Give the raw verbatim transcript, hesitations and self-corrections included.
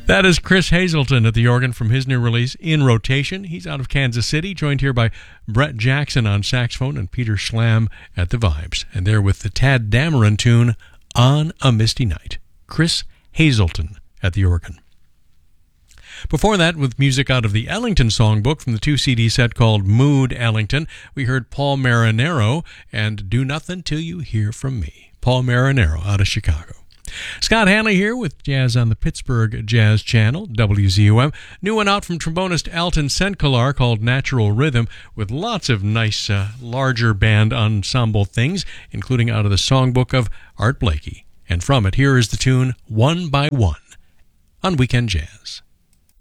That is Chris Hazelton at the organ from his new release, In Rotation. He's out of Kansas City, joined here by Brett Jackson on saxophone and Peter Schlam at the vibes. And they're with the Tad Dameron tune, On a Misty Night. Chris Hazelton at the organ. Before that, with music out of the Ellington Songbook from the two-C D set called Mood Ellington, we heard Paul Marinero and Do Nothing Till You Hear From Me. Paul Marinero out of Chicago. Scott Hanley here with Jazz on the Pittsburgh Jazz Channel, W Z U M. New one out from trombonist Alton Senkelar called Natural Rhythm, with lots of nice, uh, larger band ensemble things, including out of the songbook of Art Blakey. And from it, here is the tune One by One on Weekend Jazz.